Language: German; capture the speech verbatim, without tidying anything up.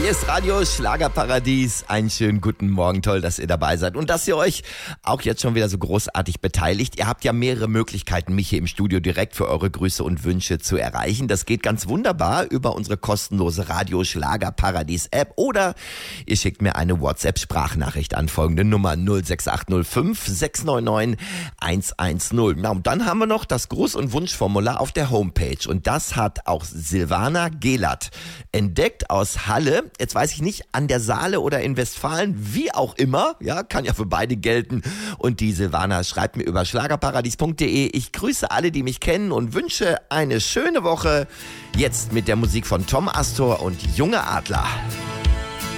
Hier ist Radio Schlagerparadies. Einen schönen guten Morgen. Toll, dass ihr dabei seid und dass ihr euch auch jetzt schon wieder so großartig beteiligt. Ihr habt ja mehrere Möglichkeiten, mich hier im Studio direkt für eure Grüße und Wünsche zu erreichen. Das geht ganz wunderbar über unsere kostenlose Radio Schlagerparadies App oder ihr schickt mir eine WhatsApp-Sprachnachricht an folgende Nummer null sechs acht null fünf sechs neun neun eins eins null. Na, und dann haben wir noch das Gruß- und Wunschformular auf der Homepage und das hat auch Silvana Gehlert entdeckt aus Halle. Jetzt weiß ich nicht, an der Saale oder in Westfalen, wie auch immer, ja, kann ja für beide gelten. Und die Silvana schreibt mir über schlagerparadies punkt de. Ich grüße alle, die mich kennen und wünsche eine schöne Woche. Jetzt mit der Musik von Tom Astor und Junge Adler.